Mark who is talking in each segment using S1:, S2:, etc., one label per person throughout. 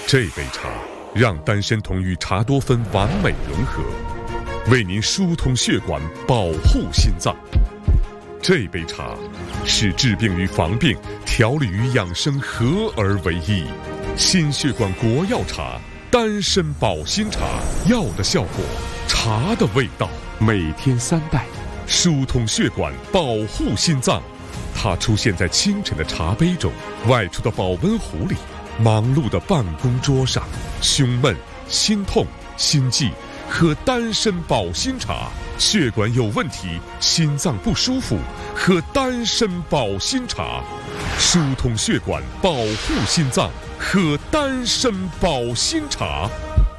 S1: 这杯茶让丹参酮与茶多酚完美融合，为您疏通血管，保护心脏。这杯茶是治病与防病、调理与养生合而为一。心血管国药茶，丹参保心茶，药的效果，茶的味道。每天3袋，疏通血管，保护心脏。它出现在清晨的茶杯中，外出的保温壶里，忙碌的办公桌上。胸闷、心痛、心悸，喝丹参保心茶；血管有问题，心脏不舒服，喝丹参保心茶。疏通血管，保护心脏，喝丹参保心茶。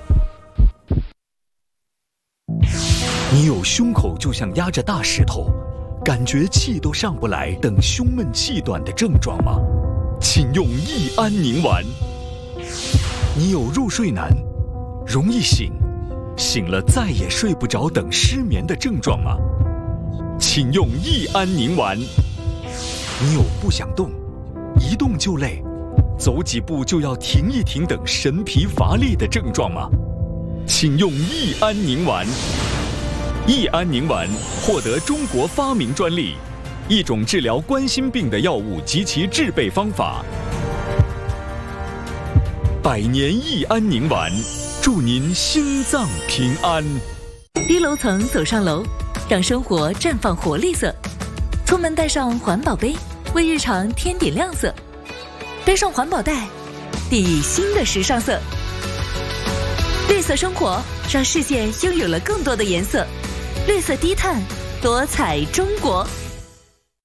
S2: 你有胸口就像压着大石头，感觉气都上不来，等胸闷气短的症状吗？请用益安宁丸。你有入睡难、容易醒了再也睡不着等失眠的症状吗？请用益安宁丸。你有不想动、一动就累、走几步就要停一停等神疲乏力的症状吗？请用益安宁丸。益安宁丸获得中国发明专利，一种治疗冠心病的药物及其制备方法。100年益安宁丸，祝您心脏平安。
S3: 低楼层走上楼，让生活绽放活力色。出门带上环保杯，为日常添点亮色。背上环保袋，递新的时尚色。绿色生活，让世界拥有了更多的颜色。绿色低碳，多彩中国。